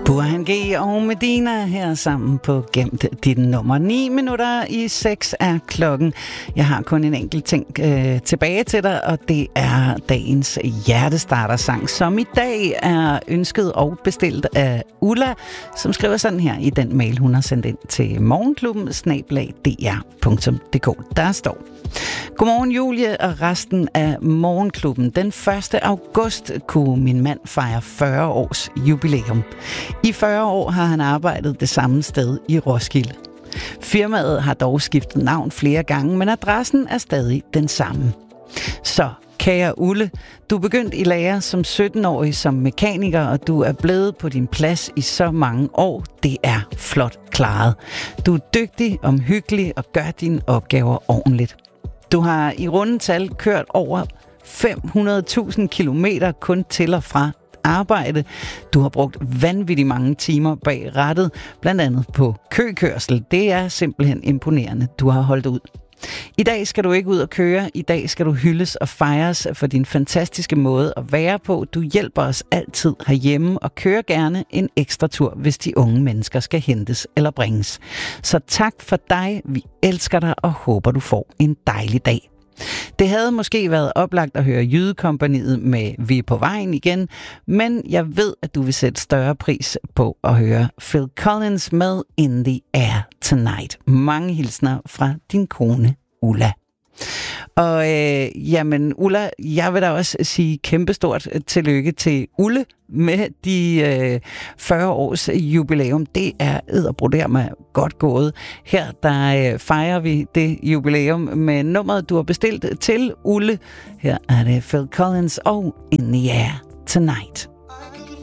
Burhan G og Medina her sammen på Gemt dit nummer. 9 minutter i 6 er klokken. Jeg har kun en enkelt ting tilbage til dig, og det er dagens hjertestartersang, som i dag er ønsket og bestilt af Ulla, som skriver sådan her i den mail, hun har sendt ind til morgenklubben@dr.dk. Der står: Godmorgen Julie og resten af Morgenklubben. Den 1. august kunne min mand fejre 40 års jubilæum. I 40 år har han arbejdet det samme sted i Roskilde. Firmaet har dog skiftet navn flere gange, men adressen er stadig den samme. Så kære Ulle, du er begyndt i lære som 17-årig som mekaniker, og du er blevet på din plads i så mange år. Det er flot klaret. Du er dygtig, omhyggelig og gør dine opgaver ordentligt. Du har i runde tal kørt over 500.000 kilometer kun til og fra arbejde. Du har brugt vanvittigt mange timer bag rattet, blandt andet på køkørsel. Det er simpelthen imponerende, du har holdt ud. I dag skal du ikke ud og køre. I dag skal du hyldes og fejres for din fantastiske måde at være på. Du hjælper os altid herhjemme og kører gerne en ekstra tur, hvis de unge mennesker skal hentes eller bringes. Så tak for dig. Vi elsker dig og håber, du får en dejlig dag. Det havde måske været oplagt at høre Jydekompagniet med Vi er på vejen igen, men jeg ved, at du vil sætte større pris på at høre Phil Collins med In the Air Tonight. Mange hilsner fra din kone Ulla. Og jamen Ulla, jeg vil da også sige kæmpestort tillykke til Ulle med de 40 års jubilæum. Det er edderbroderme godt gået. Her der fejrer vi det jubilæum med nummeret, du har bestilt til Ulle. Her er det Phil Collins og In the Air Tonight.